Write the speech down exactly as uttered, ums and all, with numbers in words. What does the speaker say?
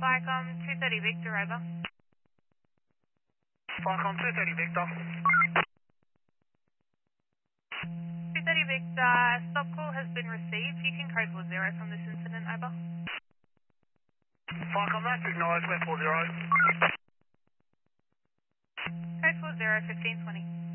Flycom two thirty Victor, over. Flycom two thirty Victor. two thirty Victor, stop call has been received. You can code four zero from this incident, over. Flycom, that's acknowledged, West four zero. Code four zero, fifteen twenty.